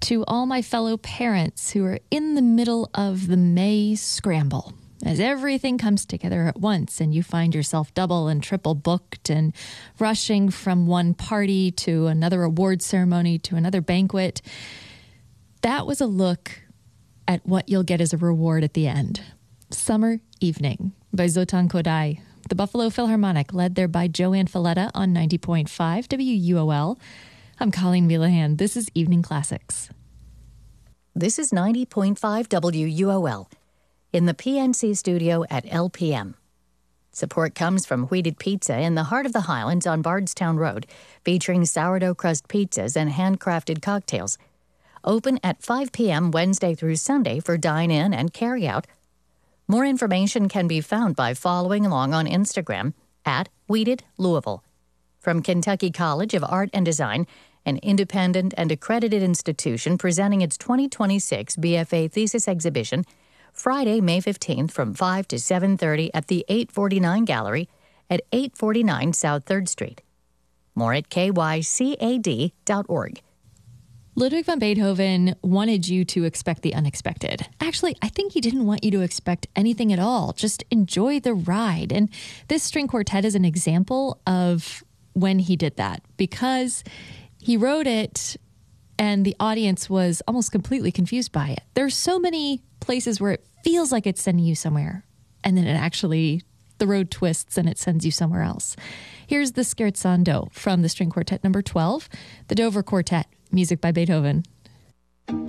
To all my fellow parents who are in the middle of the May scramble, as everything comes together at once and you find yourself double and triple booked and rushing from one party to another award ceremony to another banquet, that was a look at what you'll get as a reward at the end. Summer Evening by Zoltan Kodály. The Buffalo Philharmonic, led there by Joanne Falletta on 90.5 WUOL. I'm Colleen Milahan. This is Evening Classics. This is 90.5 WUOL in the PNC studio at LPM. Support comes from Wheated Pizza in the heart of the Highlands on Bardstown Road, featuring sourdough crust pizzas and handcrafted cocktails. Open at 5 p.m. Wednesday through Sunday for dine-in and carry-out. More information can be found by following along on Instagram at Wheated Louisville. From Kentucky College of Art and Design, an independent and accredited institution presenting its 2026 BFA thesis exhibition, Friday, May 15th from 5 to 7:30 at the 849 Gallery at 849 South 3rd Street. More at kycad.org. Ludwig van Beethoven wanted you to expect the unexpected. Actually, I think he didn't want you to expect anything at all. Just enjoy the ride. And this string quartet is an example of when he did that, because he wrote it and the audience was almost completely confused by it. There's so many places where it feels like it's sending you somewhere, and then the road twists and it sends you somewhere else. Here's the Scherzando from the string quartet number 12, the Dover Quartet, music by Beethoven.